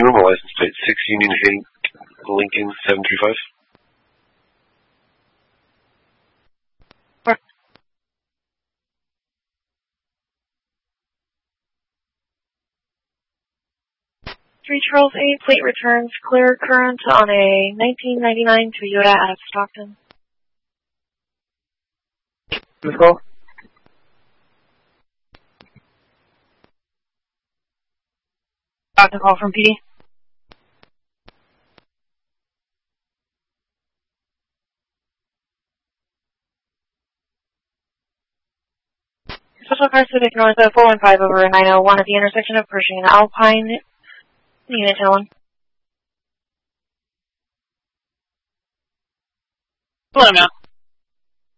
number, license plate 6 Union 8, Lincoln 735. Where? 3 Charles 8, plate returns clear current on a 1999 Toyota out of Stockton. Let's go. Got the call from PD. Special car Civic North 415 over 901 at the intersection of Pershing and Alpine. Unit 1. Hello now.